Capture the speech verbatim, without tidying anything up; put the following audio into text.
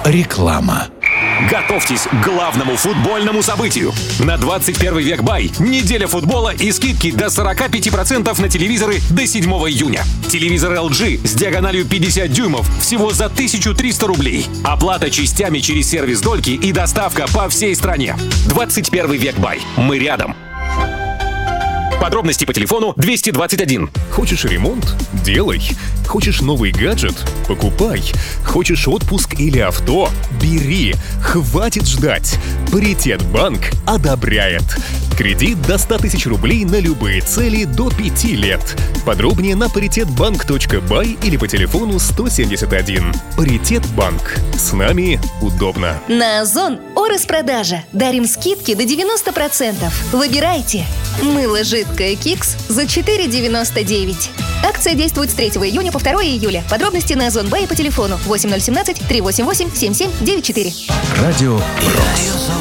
Реклама. Готовьтесь к главному футбольному событию. На двадцать первый век бай. Неделя футбола и скидки до сорок пять процентов на телевизоры до седьмого июня. Телевизор эл джи с диагональю пятьдесят дюймов всего за тысячу триста рублей. Оплата частями через сервис Дольки и доставка по всей стране. двадцать первый век бай. Мы рядом. Подробности по телефону двести двадцать один. Хочешь ремонт? Делай. Хочешь новый гаджет? Покупай. Хочешь отпуск или авто? Бери. Хватит ждать. Паритет Банк одобряет. Кредит до ста тысяч рублей на любые цели до пяти лет. Подробнее на паритетбанк точка бай или по телефону сто семьдесят один. Паритет Банк. С нами удобно. На Озон Ороспродажа. Дарим скидки до девяноста процентов. Выбирайте. Мыло жидкое Кикс за четыре девяносто девять. Акция действует с третьего июня по второго июля. Подробности на Озон Бай по телефону восемь ноль один семь три восемь восемь семь семь девять четыре. Радио Бронкс.